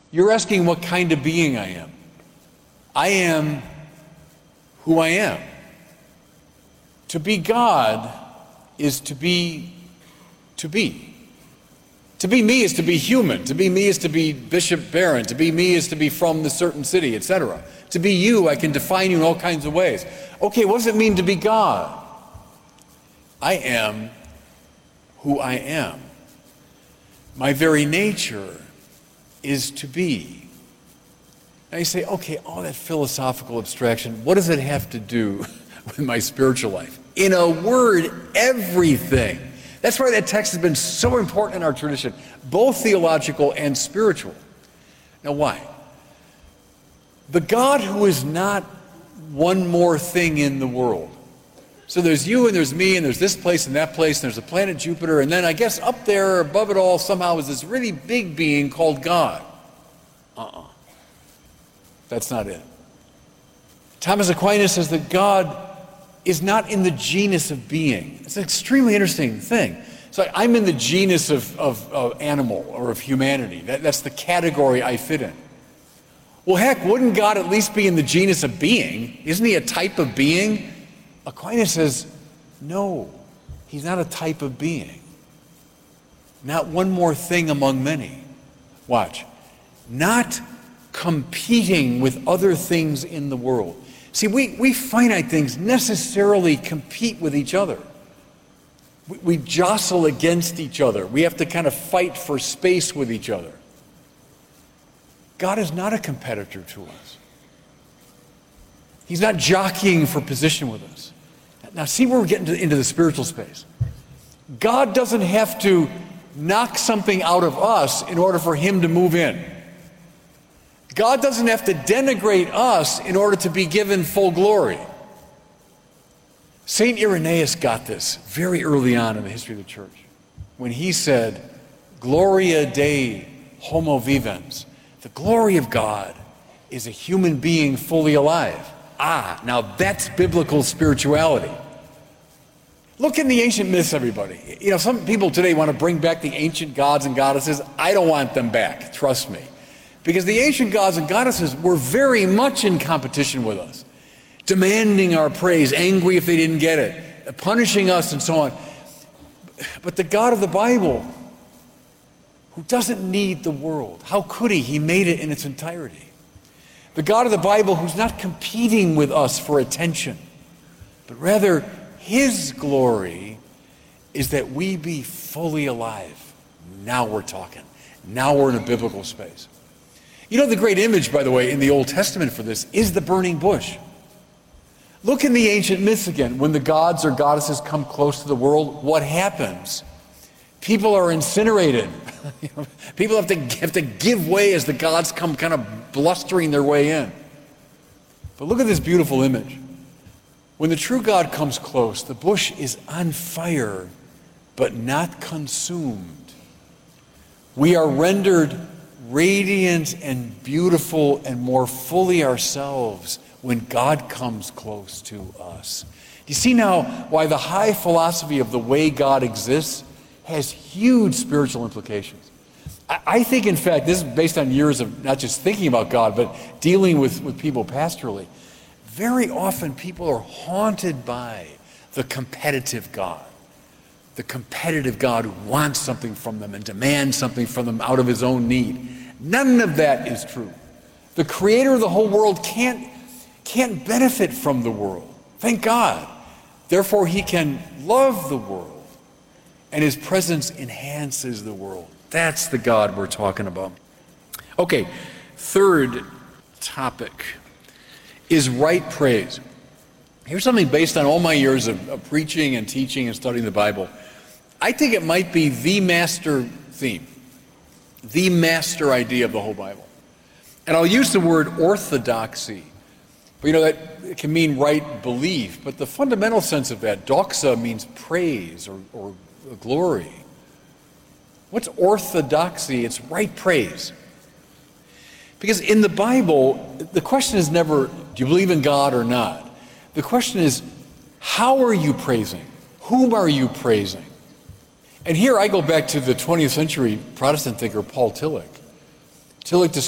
You're asking what kind of being I am. I am who I am. To be God is to be. To be me is to be human. To be me is to be Bishop Barron. To be me is to be from the certain city, etc. To be you, I can define you in all kinds of ways. Okay, what does it mean to be God? I am who I am. My very nature is to be. Now you say, okay, all that philosophical abstraction, what does it have to do with my spiritual life? In a word, everything. That's why that text has been so important in our tradition, both theological and spiritual. Now why? The God who is not one more thing in the world. So there's you and there's me and there's this place and that place and there's the planet Jupiter, and then I guess up there above it all somehow is this really big being called God. That's not it. Thomas Aquinas says that God is not in the genus of being. It's an extremely interesting thing. It's like I'm in the genus of animal or of humanity. That's the category I fit in. Well, heck, wouldn't God at least be in the genus of being? Isn't he a type of being? Aquinas says, no, he's not a type of being. Not one more thing among many. Watch. Not competing with other things in the world. See, we finite things necessarily compete with each other. We jostle against each other. We have to kind of fight for space with each other. God is not a competitor to us. He's not jockeying for position with us. Now see where we're getting into the spiritual space. God doesn't have to knock something out of us in order for him to move in. God doesn't have to denigrate us in order to be given full glory. St. Irenaeus got this very early on in the history of the church when he said, Gloria Dei homo vivens. The glory of God is a human being fully alive. Now that's biblical spirituality. Look in the ancient myths, everybody. You know, some people today want to bring back the ancient gods and goddesses. I don't want them back, trust me. Because the ancient gods and goddesses were very much in competition with us, demanding our praise, angry if they didn't get it, punishing us and so on. But the God of the Bible, who doesn't need the world, how could he? He made it in its entirety. The God of the Bible who's not competing with us for attention, but rather his glory is that we be fully alive. Now we're talking. Now we're in a biblical space. You know, the great image, by the way, in the Old Testament for this is the burning bush. Look in the ancient myths again. When the gods or goddesses come close to the world, what happens? People are incinerated. People have to give way as the gods come kind of blustering their way in. But look at this beautiful image. When the true God comes close, the bush is on fire, but not consumed. We are rendered radiant and beautiful and more fully ourselves when God comes close to us. You see now why the high philosophy of the way God exists has huge spiritual implications. I think, in fact, this is based on years of not just thinking about God, but dealing with people pastorally. Very often people are haunted by the competitive God. The competitive God who wants something from them and demands something from them out of his own need. None of that is true. The creator of the whole world can't benefit from the world. Thank God. Therefore, he can love the world, and his presence enhances the world. That's the God we're talking about. Okay, third topic is right praise. Here's something based on all my years of preaching and teaching and studying the Bible. I think it might be the master theme, the master idea of the whole Bible. And I'll use the word orthodoxy. You know, that can mean right belief, but the fundamental sense of that, doxa, means praise or glory. What's orthodoxy? It's right praise. Because in the Bible, the question is never, do you believe in God or not? The question is, how are you praising? Whom are you praising? And here I go back to the 20th century Protestant thinker, Paul Tillich. Tillich